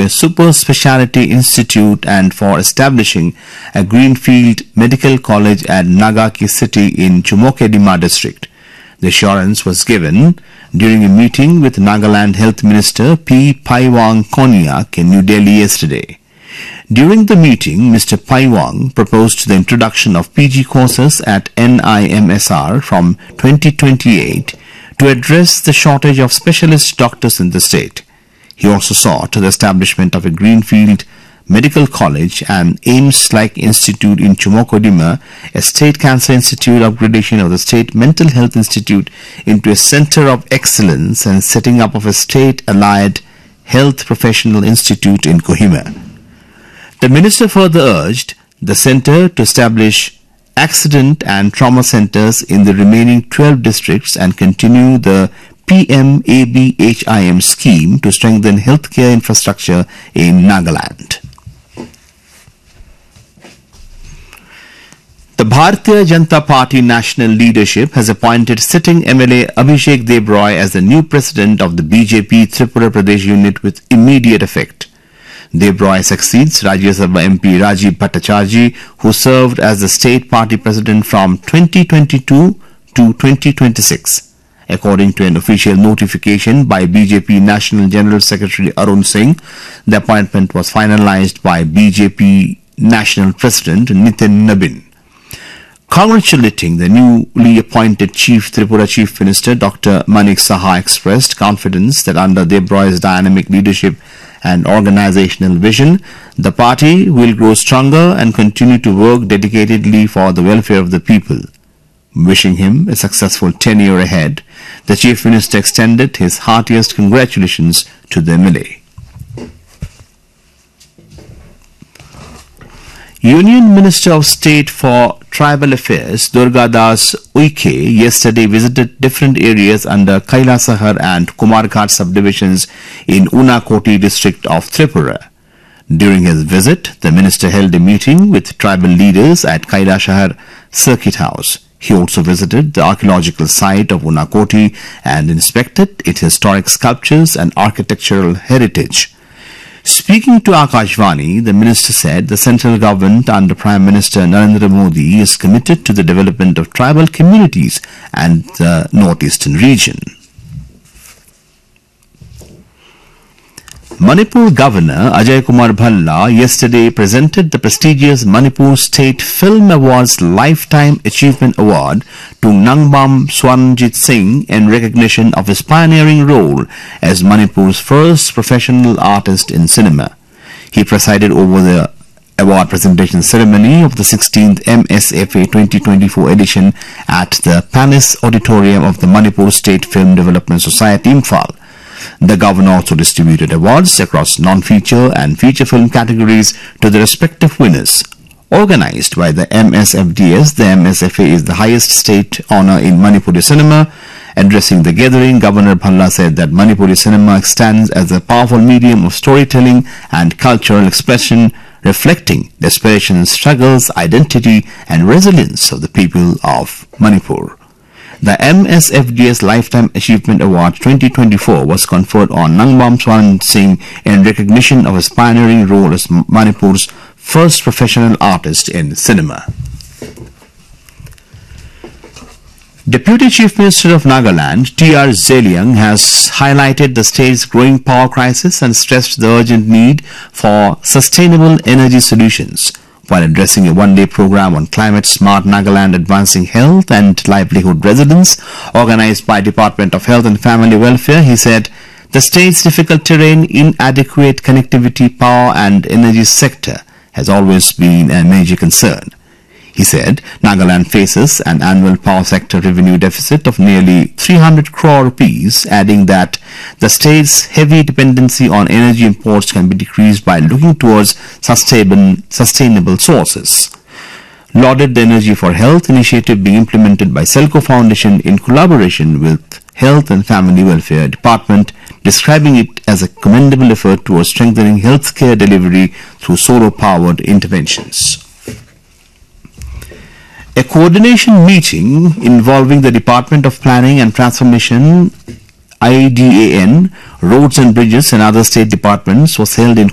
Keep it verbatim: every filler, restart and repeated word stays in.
a super specialty institute and for establishing a greenfield medical college at Nagaki city in Chumokedima district. The assurance was given during a meeting with Nagaland Health Minister P. Paiwang Konyak in New Delhi yesterday. During the meeting, Mister Paiwang proposed the introduction of P G courses at N I M S R from twenty twenty-eight to address the shortage of specialist doctors in the state. He also sought the establishment of a greenfield medical college and AIMS-like institute in Chumokedima, a state cancer institute, upgradation of the state mental health institute into a center of excellence, and setting up of a state-allied health professional institute in Kohima. The minister further urged the center to establish accident and trauma centers in the remaining twelve districts and continue the P M A B H I M scheme to strengthen healthcare infrastructure in Nagaland. The Bharatiya Janata Party national leadership has appointed sitting M L A Abhishek Debroy as the new president of the B J P Tripura Pradesh unit with immediate effect. Debroy succeeds Rajya Sabha M P Rajiv Bhattacharjee, who served as the state party president from twenty twenty-two to twenty twenty-six. According to an official notification by B J P National General Secretary Arun Singh, the appointment was finalized by B J P National President Nitin Nabin. Congratulating the newly appointed Chief Tripura Chief Minister Doctor Manik Saha expressed confidence that under Debroy's dynamic leadership and organizational vision, the party will grow stronger and continue to work dedicatedly for the welfare of the people. Wishing him a successful tenure ahead, the Chief Minister extended his heartiest congratulations to the M L A. Union Minister of State for Tribal Affairs Durga Das Uike yesterday visited different areas under Kailasahar and Kumarghat subdivisions in Unakoti district of Tripura. During his visit, the minister held a meeting with tribal leaders at Kailasahar Circuit House. He also visited the archaeological site of Unakoti and inspected its historic sculptures and architectural heritage. Speaking to Akashvani, the minister said the central government under Prime Minister Narendra Modi is committed to the development of tribal communities and the northeastern region. Manipur Governor Ajay Kumar Bhalla yesterday presented the prestigious Manipur State Film Awards Lifetime Achievement Award to Nangbam Swarnjit Singh in recognition of his pioneering role as Manipur's first professional artist in cinema. He presided over the award presentation ceremony of the sixteenth M S F A twenty twenty-four edition at the Palace Auditorium of the Manipur State Film Development Society, Imphal. The governor also distributed awards across non-feature and feature film categories to the respective winners. Organized by the M S F D S, the M S F A is the highest state honor in Manipuri cinema. Addressing the gathering, Governor Bhalla said that Manipuri cinema stands as a powerful medium of storytelling and cultural expression, reflecting the aspirations, struggles, identity and resilience of the people of Manipur. The M S F D S Lifetime Achievement Award twenty twenty-four was conferred on Nangbam Swarnjit Singh in recognition of his pioneering role as Manipur's first professional artist in cinema. Deputy Chief Minister of Nagaland, T R Zeliang, has highlighted the state's growing power crisis and stressed the urgent need for sustainable energy solutions. While addressing a one-day program on Climate Smart Nagaland Advancing Health and Livelihood Residence, organized by Department of Health and Family Welfare, he said, the state's difficult terrain, inadequate connectivity, power and energy sector has always been a major concern. He said, Nagaland faces an annual power sector revenue deficit of nearly three hundred crore rupees, adding that the state's heavy dependency on energy imports can be decreased by looking towards sustainable, sustainable sources. Lauded the Energy for Health initiative being implemented by Selco Foundation in collaboration with Health and Family Welfare Department, describing it as a commendable effort towards strengthening healthcare delivery through solar-powered interventions. A coordination meeting involving the Department of Planning and Transformation, I D A N, Roads and Bridges and other state departments was held in